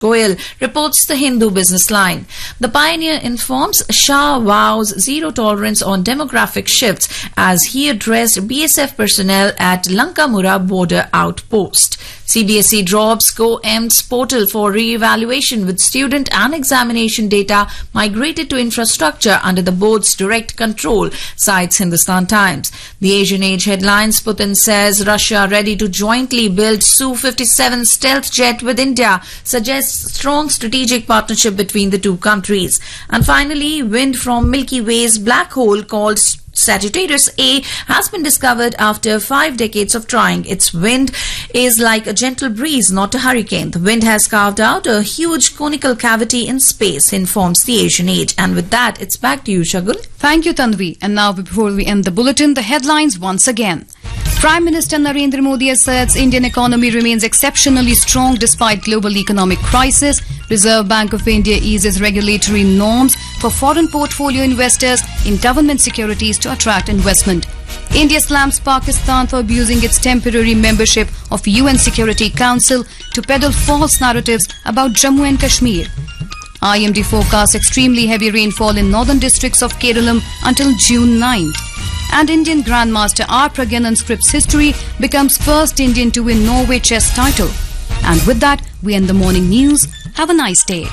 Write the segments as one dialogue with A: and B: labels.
A: Goyal, reports the Hindu Business Line. The Pioneer informs Shah vows zero tolerance on demographic shifts as he addressed BSF personnel at Lankamura border outpost. CBSE drops COEMS portal for re-evaluation with student and examination data migrated to infrastructure under the board's direct control, cites Hindustan Times. The Asian Age headlines, Putin says Russia ready to jointly build Su-57 stealth jet with India, suggests strong strategic partnership between the two countries. And finally, wind from Milky Way's black hole called Sagittarius A has been discovered after 5 decades of trying. Its wind is like a gentle breeze, not a hurricane. The wind has carved out a huge conical cavity in space, informs the Asian Age. And with that, it's back to you, Shagun.
B: Thank you, Tanvi. And now, before we end the bulletin, the headlines once again. Prime Minister Narendra Modi has said Indian economy remains exceptionally strong despite global economic crisis. Reserve Bank of India eases regulatory norms for foreign portfolio investors in government securities to attract investment. India slams Pakistan for abusing its temporary membership of UN Security Council to peddle false narratives about Jammu and Kashmir. IMD forecasts extremely heavy rainfall in northern districts of Kerala until June 9th. And Indian Grandmaster R. Pragyanan Scripps history becomes first Indian to win Norway chess title. And with that, we end the morning news. Have a nice day.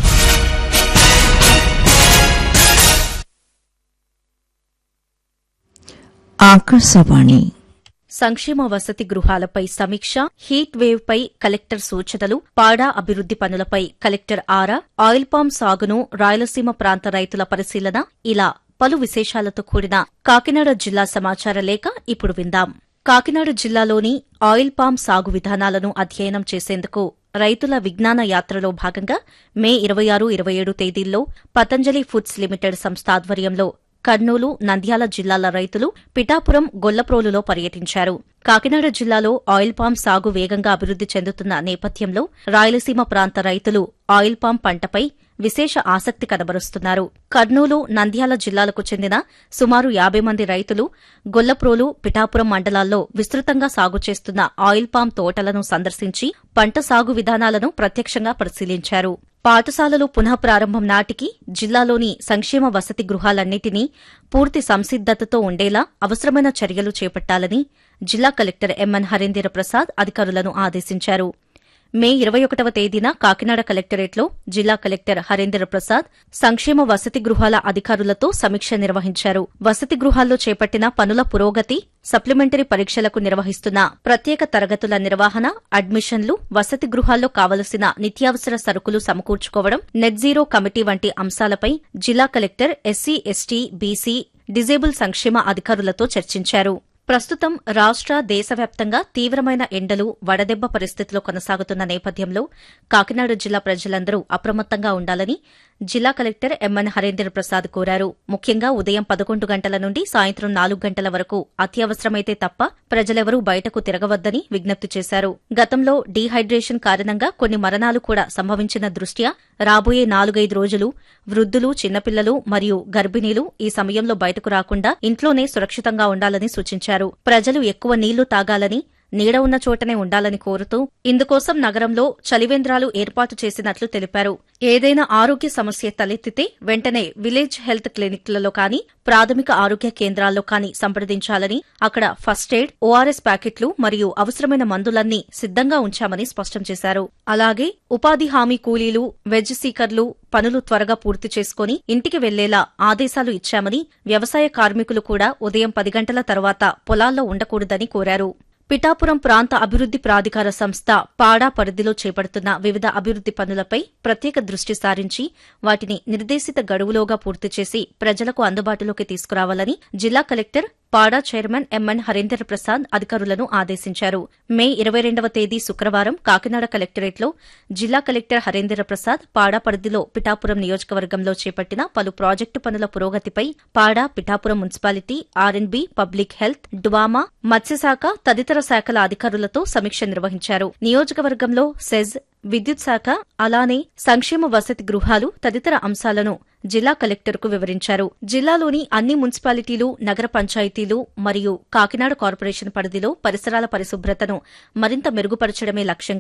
C: Akashvani
D: సంక్షేమ వసతి గృహాలపై సమీక్ష, heat wave పై collector సూచనలు, పాడా అభివృద్ది పనులపై collector ఆరా, oil palm సాగును రాయలసీమ ప్రాంత రైతుల పరిశీలన, ఇలా పలు విశేషాలతో కూడిన కాకినాడ జిల్లా సమాచార లేఖ ఇప్పుడు విందాం. కాకినాడ జిల్లాలోని ఆయిల్ పామ్ సాగు విధానాలను అధ్యయనం చేసేందుకు రైతుల విజ్ఞాన యాత్రలో భాగంగా మే 26, 27 తేదీల్లో పతంజలి ఫుడ్స్ లిమిటెడ్ సంస్థ ఆధ్వర్యంలో కర్నూలు, నంద్యాల జిల్లాల రైతులు పిఠాపురం, గొల్లప్రోలులో పర్యటించారు. కాకినాడ జిల్లాలో ఆయిల్ పామ్ సాగు వేగంగా అభివృద్ది చెందుతున్న నేపథ్యంలో రాయలసీమ ప్రాంత రైతులు ఆయిల్ పామ్ పంటపై విశేష ఆసక్తి కనబరుస్తున్నారు. కర్నూలు, నంద్యాల జిల్లాలకు చెందిన సుమారు 50 మంది రైతులు గొల్లప్రోలు, పిఠాపురం మండలాల్లో విస్తృతంగా సాగు చేస్తున్న ఆయిల్ పామ్ తోటలను సందర్శించి పంట సాగు విధానాలను ప్రత్యక్షంగా పరిశీలించారు. పాఠశాలలు పునః ప్రారంభం నాటికి జిల్లాలోని సంక్షేమ వసతి గృహాలన్నింటినీ పూర్తి సంసిద్దతతో ఉండేలా అవసరమైన చర్యలు చేపట్టాలని జిల్లా కలెక్టర్ ఎంఎన్ హరేంద్ర ప్రసాద్ అధికారులను ఆదేశించారు. మే 21వ తేదీన కాకినాడ కలెక్టరేట్లో జిల్లా కలెక్టర్ హరేంద్ర ప్రసాద్ సంక్షేమ వసతి గృహాల అధికారులతో సమీక్ష నిర్వహించారు. వసతి గృహాల్లో చేపట్టిన పనుల పురోగతి, సప్లిమెంటరీ పరీక్షలకు నిర్వహిస్తున్న ప్రత్యేక తరగతుల నిర్వహణ, అడ్మిషన్లు, వసతి గృహాల్లో కావలసిన నిత్యావసర సరుకులు సమకూర్చుకోవడం, నెట్ జీరో కమిటీ వంటి అంశాలపై జిల్లా collector SC, ST, BC, disable సంక్షేమ అధికారులతో చర్చించారు. ప్రస్తుతం రాష్ట్ర, దేశవ్యాప్తంగా తీవ్రమైన ఎండలు, వడదెబ్బ పరిస్థితులు కొనసాగుతున్న నేపథ్యంలో కాకినాడ జిల్లా ప్రజలందరూ అప్రమత్తంగా ఉండాలని జిల్లా కలెక్టర్ ఎంఎన్ హరేంద్ర ప్రసాద్ కోరారు. ముఖ్యంగా ఉదయం 11 గంటల నుండి సాయంత్రం 4 గంటల వరకు అత్యవసరమైతే తప్ప ప్రజలెవరూ బయటకు తిరగవద్దని విజ్ఞప్తి చేశారు. గతంలో డీహైడ్రేషన్ కారణంగా కొన్ని మరణాలు కూడా సంభవించిన దృష్ట్యా రాబోయే 4-5 రోజులు వృద్ధులు, చిన్నపిల్లలు మరియు గర్భిణీలు ఈ సమయంలో బయటకు రాకుండా ఇంట్లోనే సురక్షితంగా ఉండాలని సూచించారు. ప్రజలు ఎక్కువ నీళ్లు తాగాలని, నీడ ఉన్న చోటనే ఉండాలని కోరుతూ ఇందుకోసం నగరంలో చలివేంద్రాలు ఏర్పాటు చేసినట్లు తెలిపారు. ఏదైనా ఆరోగ్య సమస్య తలెత్తితే వెంటనే విలేజ్ హెల్త్ క్లినిక్లలో కానీ, ప్రాథమిక ఆరోగ్య కేంద్రాల్లో కానీ సంప్రదించాలని, అక్కడ ఫస్ట్ ఎయిడ్, ఓఆర్ఎస్ ప్యాకెట్లు మరియు అవసరమైన మందులన్నీ సిద్ధంగా ఉంచామని స్పష్టం చేశారు. అలాగే ఉపాధి హామీ కూలీలు, వెజ్ సీకర్లు పనులు త్వరగా పూర్తి చేసుకుని ఇంటికి వెళ్లేలా ఆదేశాలు ఇచ్చామని, వ్యవసాయ కార్మికులు కూడా ఉదయం 10 గంటల తర్వాత పొలాల్లో ఉండకూడదని కోరారు. పిఠాపురం ప్రాంత అభివృద్ది ప్రాధికార సంస్థ పాడా పరిధిలో చేపడుతున్న వివిధ అభివృద్ది పనులపై ప్రత్యేక దృష్టి సారించి వాటిని నిర్దేశిత గడువులోగా పూర్తి చేసి ప్రజలకు అందుబాటులోకి తీసుకురావాలని జిల్లా కలెక్టర్ పాడా చైర్మన్ ఎంఎన్ హరేంద్ర ప్రసాద్ అధికారులను ఆదేశించారు. మే 22వ తేదీ శుక్రవారం కాకినాడ కలెక్టరేట్లో జిల్లా కలెక్టర్ హరేంద్ర ప్రసాద్ పాడా పరిధిలో పిఠాపురం నియోజకవర్గంలో చేపట్టిన పలు ప్రాజెక్టు పనుల పురోగతిపై పాడా, Pithapuram municipality, R&B, public health, DWAMA, మత్స్యశాఖ తదితర శాఖల అధికారులతో సమీక్ష నిర్వహించారు. నియోజకవర్గంలో సెజ్, విద్యుత్ శాఖ, అలానే సంక్షేమ వసతి గృహాలు తదితర అంశాలను జిల్లా కలెక్టర్కు వివరించారు. జిల్లాలోని అన్ని మున్సిపాలిటీలు, నగర పంచాయతీలు మరియు కాకినాడ కార్పొరేషన్ పరిధిలో పరిసరాల పరిశుభ్రతను మరింత మెరుగుపరచడమే లక్ష్యంగా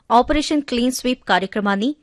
D: ఆపరేషన్ క్లీన్ స్వీప్ కార్యక్రమాన్ని